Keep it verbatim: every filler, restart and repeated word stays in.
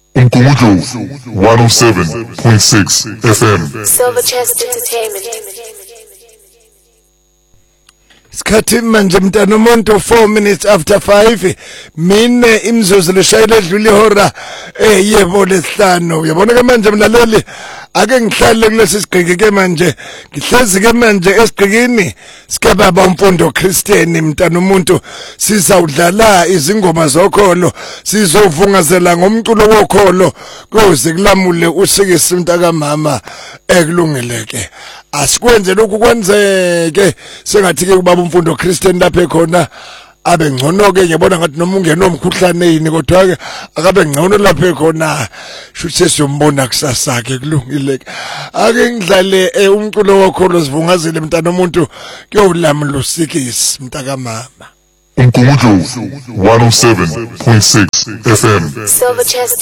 Umgumujo one oh seven point six F M. Silverchest Entertainment. Sikhathi manje mntana umuntu four minutes after five mine imzuzu leshayile edlule ihora eh yebo lesihlanu uyabona ke manje mlaleli ake ngihlale kulesi sigqiki ke manje ngihlezi ke manje esigqikini sika baba umfundo Christian mntana umuntu sizawudlala izingoma zokholo sizovungazela ngomculo wokholo kuze kulamule usikisi mntaka mama ekulungeleke asikwenze lokhu kwenzeke sengathi ke kubaba umfundo Christian lapha khona abe ngcono ke ngiyabona ngathi noma ungena omkhuhlane yini kodwa ke akabe ngcono lapha khona shuthi siyombona kusasa ke kulungile ake ngidlale umculo wokholo sivungazele mntana umuntu kuyolama losikisi mntaka mama Umgumujo one oh seven point six F M. Silverchest